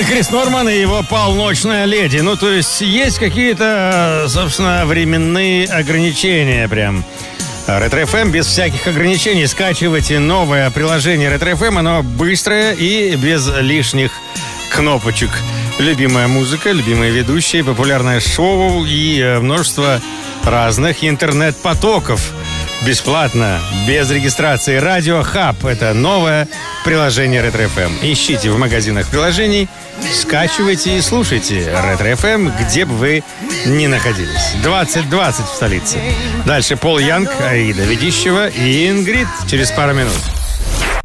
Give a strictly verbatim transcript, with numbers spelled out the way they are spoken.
Крис Норман и его «Полночная леди». Ну, то есть, есть какие-то, собственно, временные ограничения прям. Ретро-эф эм без всяких ограничений. Скачивайте новое приложение Ретро-эф эм. Оно быстрое и без лишних кнопочек. Любимая музыка, любимые ведущие, популярное шоу и множество разных интернет-потоков. Бесплатно, без регистрации. Радио Хаб – это новое приложение Ретро-эф эм. Ищите в магазинах приложений, скачивайте и слушайте Ретро-эф эм, где бы вы ни находились. двадцать двадцать в столице. Дальше Пол Янг, Аида Ведищева и Ингрид через пару минут.